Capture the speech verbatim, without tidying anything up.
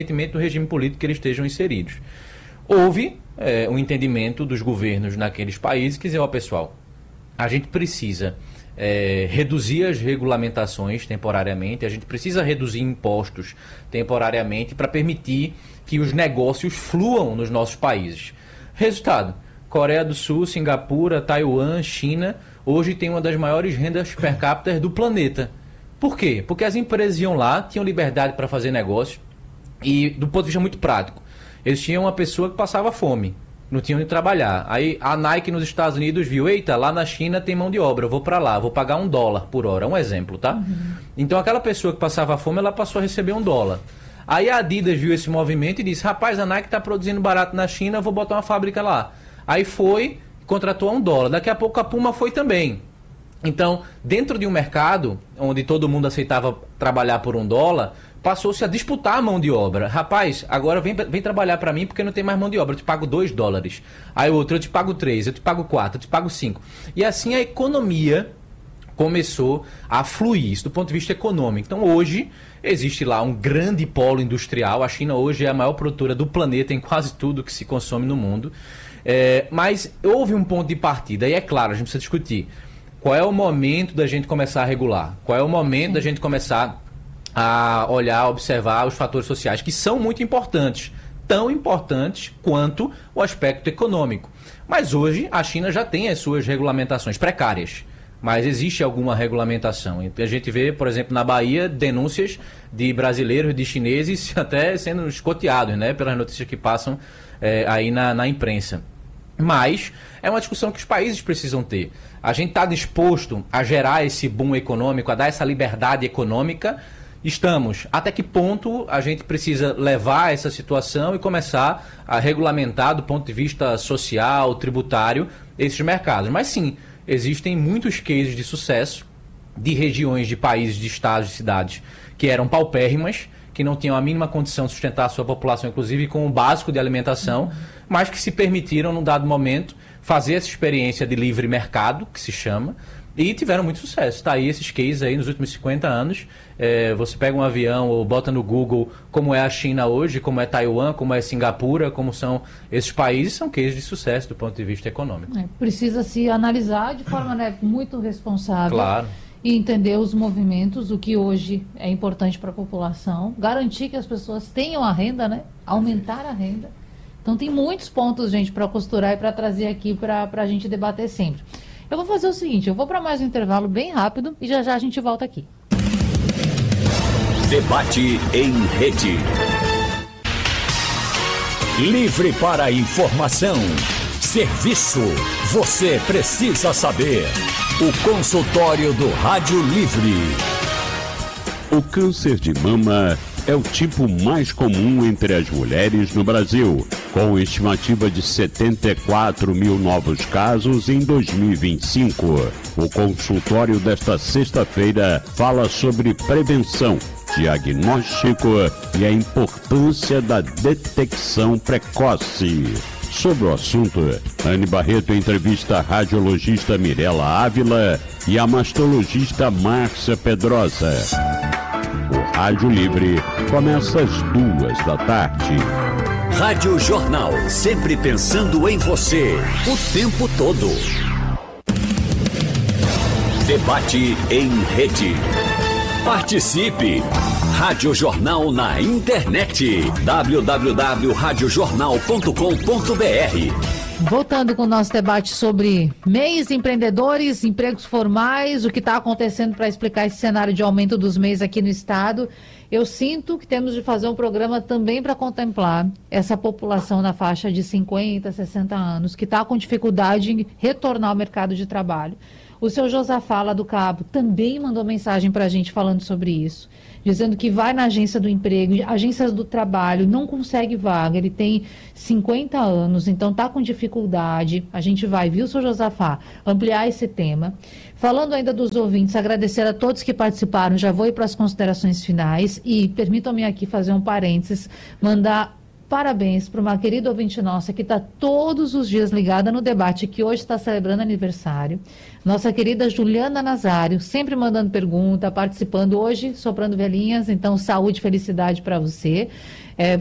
do regime político que eles estejam inseridos. Houve é, um entendimento dos governos naqueles países que diziam, ó pessoal, a gente precisa é, reduzir as regulamentações temporariamente, a gente precisa reduzir impostos temporariamente para permitir que os negócios fluam nos nossos países. Resultado, Coreia do Sul, Singapura, Taiwan, China, hoje tem uma das maiores rendas per capita do planeta. Por quê? Porque as empresas iam lá, tinham liberdade para fazer negócio e, do ponto de vista muito prático, eles tinham uma pessoa que passava fome, não tinham onde trabalhar. Aí a Nike nos Estados Unidos viu, eita, lá na China tem mão de obra, eu vou para lá, vou pagar um dólar por hora, um exemplo, tá? Uhum. Então aquela pessoa que passava fome, ela passou a receber um dólar. Aí a Adidas viu esse movimento e disse, rapaz, a Nike está produzindo barato na China, eu vou botar uma fábrica lá. Aí foi, contratou a um dólar, daqui a pouco a Puma foi também. Então, dentro de um mercado onde todo mundo aceitava trabalhar por um dólar, passou-se a disputar a mão de obra. Rapaz, agora vem, vem trabalhar para mim porque não tem mais mão de obra. Eu te pago dois dólares. Aí o outro, eu te pago três, eu te pago quatro, eu te pago cinco. E assim a economia começou a fluir, isso do ponto de vista econômico. Então hoje existe lá um grande polo industrial. A China hoje é a maior produtora do planeta em quase tudo que se consome no mundo. É, mas houve um ponto de partida. E é claro, a gente precisa discutir. Qual é o momento da gente começar a regular? Qual é o momento Sim. da gente começar a olhar, observar os fatores sociais, que são muito importantes, tão importantes quanto o aspecto econômico. Mas hoje a China já tem as suas regulamentações precárias, mas existe alguma regulamentação. A gente vê, por exemplo, na Bahia, denúncias de brasileiros, de chineses, até sendo escoteados, né, pelas notícias que passam é, aí na, na imprensa. Mas é uma discussão que os países precisam ter. A gente está disposto a gerar esse boom econômico, a dar essa liberdade econômica? Estamos. Até que ponto a gente precisa levar essa situação e começar a regulamentar do ponto de vista social, tributário, esses mercados? Mas sim, existem muitos cases de sucesso de regiões, de países, de estados, de cidades que eram paupérrimas, que não tinham a mínima condição de sustentar a sua população, inclusive com o básico de alimentação, uhum. mas que se permitiram, num dado momento, fazer essa experiência de livre mercado, que se chama, e tiveram muito sucesso. Está aí esses cases aí nos últimos cinquenta anos. É, você pega um avião ou bota no Google como é a China hoje, como é Taiwan, como é Singapura, como são esses países, são cases de sucesso do ponto de vista econômico. É, precisa se analisar de forma né, muito responsável. Claro. E entender os movimentos, o que hoje é importante para a população, garantir que as pessoas tenham a renda, né? Aumentar a renda. Então tem muitos pontos, gente, para costurar e para trazer aqui para a gente debater sempre. Eu vou fazer o seguinte, eu vou para mais um intervalo bem rápido e já já a gente volta aqui. Debate em rede. Livre para informação. Serviço. Você precisa saber. O consultório do Rádio Livre. O câncer de mama é o tipo mais comum entre as mulheres no Brasil, com estimativa de setenta e quatro mil novos casos em dois mil e vinte e cinco. O consultório desta sexta-feira fala sobre prevenção, diagnóstico e a importância da detecção precoce. Sobre o assunto, Anne Barreto entrevista a radiologista Mirela Ávila e a mastologista Márcia Pedrosa. O Rádio Livre começa às duas da tarde. Rádio Jornal, sempre pensando em você, o tempo todo. Debate em rede. Participe! Rádio Jornal na internet. w w w ponto rádio jornal ponto com ponto b r. Voltando com o nosso debate sobre M E Is, empreendedores, empregos formais, o que está acontecendo para explicar esse cenário de aumento dos M E Is aqui no estado. Eu sinto que temos de fazer um programa também para contemplar essa população na faixa de cinquenta, sessenta anos, que está com dificuldade em retornar ao mercado de trabalho. O seu Josafá, lá do Cabo, também mandou mensagem para a gente falando sobre isso, dizendo que vai na agência do emprego, agências do trabalho, não consegue vaga, ele tem cinquenta anos, então está com dificuldade. A gente vai, viu, seu Josafá, ampliar esse tema. Falando ainda dos ouvintes, agradecer a todos que participaram, já vou ir para as considerações finais e permitam-me aqui fazer um parênteses, mandar parabéns para uma querida ouvinte nossa que está todos os dias ligada no debate, que hoje está celebrando aniversário. Nossa querida Juliana Nazário, sempre mandando pergunta, participando hoje, soprando velhinhas. Então, saúde e felicidade para você. É,